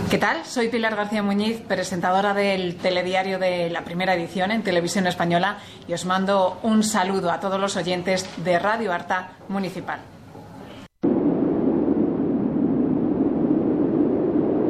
¿Qué tal? Soy Pilar García Muñiz, presentadora del telediario de la Primera Edición en Televisión Española, y os mando un saludo a todos los oyentes de Radio Arta Municipal.